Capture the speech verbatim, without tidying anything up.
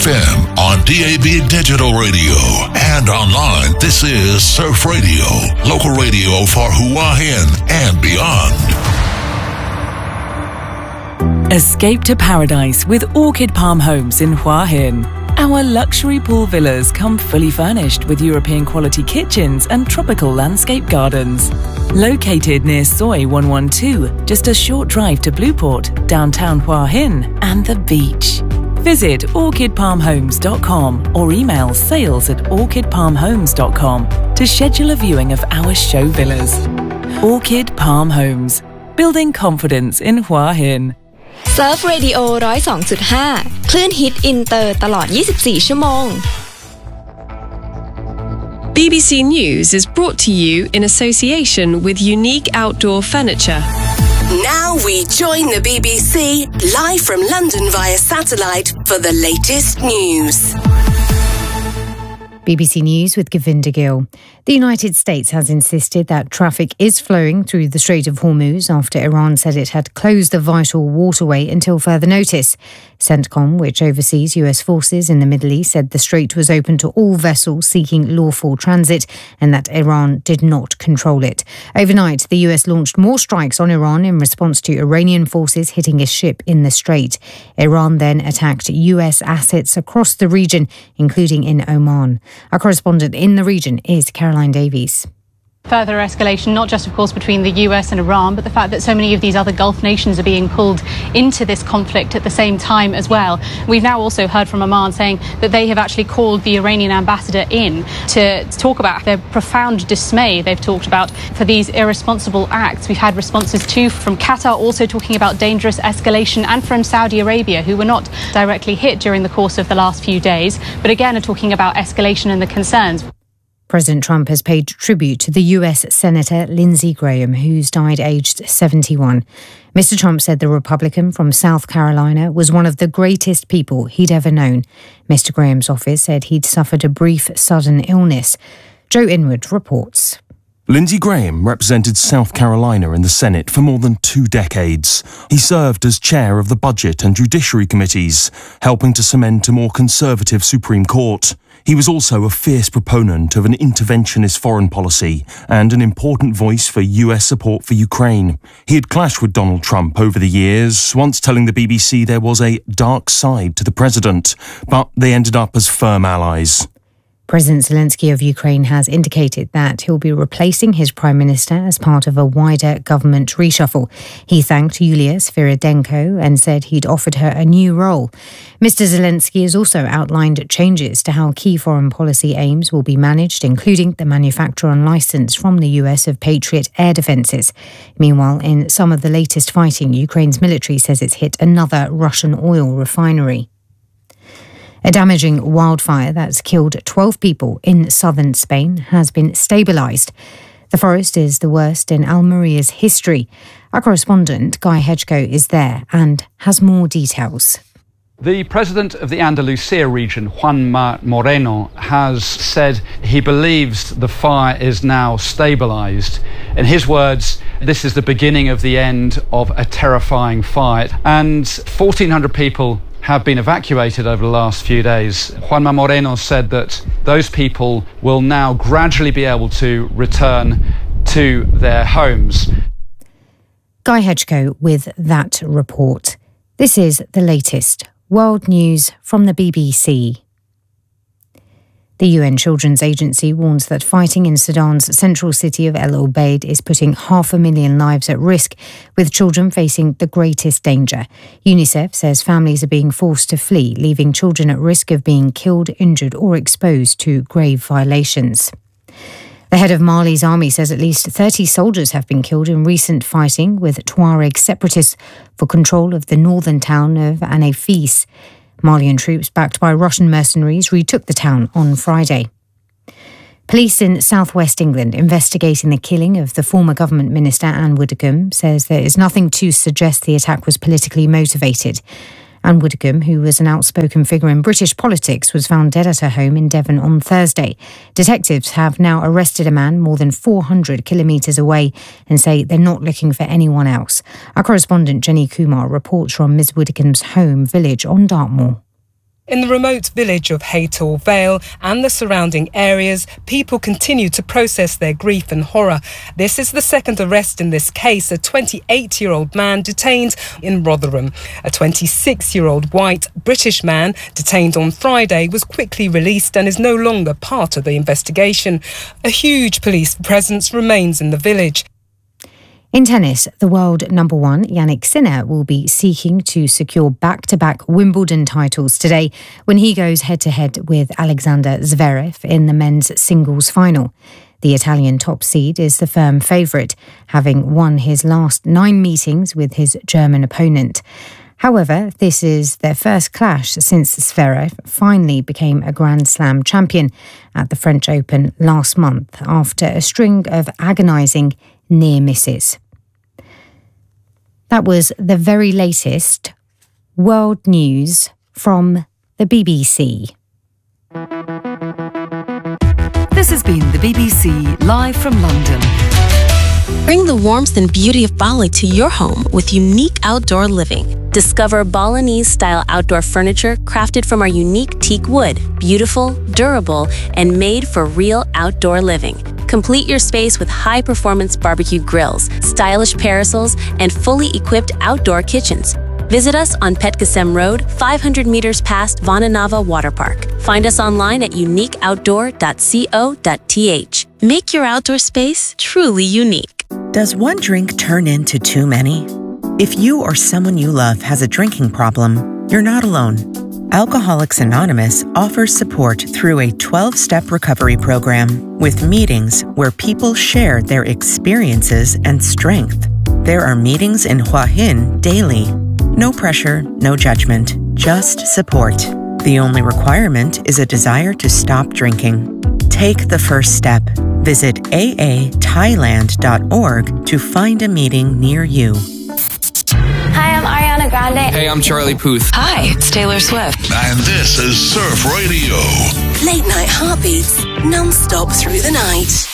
F M, on D A B Digital Radio, and online. This is Surf Radio, local radio for Hua Hin and beyond. Escape to paradise with Orchid Palm Homes in Hua Hin. Our luxury pool villas come fully furnished with European quality kitchens and tropical landscape gardens. Located near Soi one one two, just a short drive to Blueport, downtown Hua Hin, and the beach. Visit orchid palm homes dot com or email sales at orchid palm homes dot com to schedule a viewing of our show villas. Orchid Palm Homes, building confidence in Hua Hin. Surf Radio หนึ่งศูนย์สองจุดห้า คลื่นฮิตอินเตอร์ตลอดยี่สิบสี่ชั่วโมง B B C News is brought to you in association with Unique Outdoor Furniture. Now we join the B B C live from London via satellite for the latest news. B B C News with Govinda Gill. The United States has insisted that traffic is flowing through the Strait of Hormuz after Iran said it had closed the vital waterway until further notice. CENTCOM, which oversees U S forces in the Middle East, said the strait was open to all vessels seeking lawful transit and that Iran did not control it. Overnight, the U S launched more strikes on Iran in response to Iranian forces hitting a ship in the strait. Iran then attacked U S assets across the region, including in Oman. Our correspondent in the region is Caroline Davies. Further escalation, not just, of course, between the U S and Iran, but the fact that so many of these other Gulf nations are being pulled into this conflict at the same time as well. We've now also heard from Oman saying that they have actually called the Iranian ambassador in to talk about their profound dismay they've talked about for these irresponsible acts. We've had responses too from Qatar, also talking about dangerous escalation, and from Saudi Arabia, who were not directly hit during the course of the last few days, but again are talking about escalation and the concerns. President Trump has paid tribute to the U S Senator Lindsey Graham, who's died aged seventy-one. Mister Trump said the Republican from South Carolina was one of the greatest people he'd ever known. Mister Graham's office said he'd suffered a brief, sudden illness. Joe Inwood reports. Lindsey Graham represented South Carolina in the Senate for more than two decades. He served as chair of the Budget and Judiciary Committees, helping to cement a more conservative Supreme Court. He was also a fierce proponent of an interventionist foreign policy and an important voice for U S support for Ukraine. He had clashed with Donald Trump over the years, once telling the B B C there was a dark side to the president, but they ended up as firm allies. President Zelensky of Ukraine has indicated that he'll be replacing his prime minister as part of a wider government reshuffle. He thanked Yulia Sviridenko and said he'd offered her a new role. Mister Zelensky has also outlined changes to how key foreign policy aims will be managed, including the manufacture and license from the U S of Patriot air defences. Meanwhile, in some of the latest fighting, Ukraine's military says it's hit another Russian oil refinery. A damaging wildfire that's killed twelve people in southern Spain has been stabilised. The forest is the worst in Almeria's history. Our correspondent, Guy Hedgecoe, is there and has more details. The president of the Andalusia region, Juanma Moreno, has said he believes the fire is now stabilised. In his words, this is the beginning of the end of a terrifying fire. And fourteen hundred people have been evacuated over the last few days. Juanma Moreno said that those people will now gradually be able to return to their homes. Guy Hedgecoe with that report. This is the latest world news from the B B C. The U N Children's Agency warns that fighting in Sudan's central city of El Obeid is putting half a million lives at risk, with children facing the greatest danger. UNICEF says families are being forced to flee, leaving children at risk of being killed, injured or exposed to grave violations. The head of Mali's army says at least thirty soldiers have been killed in recent fighting with Tuareg separatists for control of the northern town of Anafis. Malian troops backed by Russian mercenaries retook the town on Friday. Police in southwest England investigating the killing of the former government minister Anne Widdecombe says there is nothing to suggest the attack was politically motivated. Anne Widdecombe, who was an outspoken figure in British politics, was found dead at her home in Devon on Thursday. Detectives have now arrested a man more than four hundred kilometres away and say they're not looking for anyone else. Our correspondent Jenny Kumar reports from Miz Widdecombe's home village on Dartmoor. In the remote village of Haytor Vale and the surrounding areas, people continue to process their grief and horror. This is the second arrest in this case, a twenty-eight-year-old man detained in Rotherham. A twenty-six-year-old white British man detained on Friday was quickly released and is no longer part of the investigation. A huge police presence remains in the village. In tennis, the world number one, Jannik Sinner, will be seeking to secure back-to-back Wimbledon titles today when he goes head-to-head with Alexander Zverev in the men's singles final. The Italian top seed is the firm favourite, having won his last nine meetings with his German opponent. However, this is their first clash since Zverev finally became a Grand Slam champion at the French Open last month after a string of agonising near misses. That was the very latest world news from the B B C. This has been the B B C live from London. Bring the warmth and beauty of Bali to your home with unique outdoor living. Discover Balinese-style outdoor furniture crafted from our unique teak wood, beautiful, durable, and made for real outdoor living. Complete your space with high-performance barbecue grills, stylish parasols, and fully equipped outdoor kitchens. Visit us on Petkasem Road, five hundred meters past Vananava Water Park. Find us online at unique outdoor dot co dot t h. Make your outdoor space truly unique. Does one drink turn into too many? If you or someone you love has a drinking problem, you're not alone. Alcoholics Anonymous offers support through a twelve-step recovery program with meetings where people share their experiences and strength. There are meetings in Hua Hin daily. No pressure, no judgment, just support. The only requirement is a desire to stop drinking. Take the first step. Visit a a thailand dot org to find a meeting near you. Hi, I'm Ariana Grande. Hey, I'm Charlie Puth. Hi, it's Taylor Swift. And this is Surf Radio. Late night heartbeats, non-stop through the night.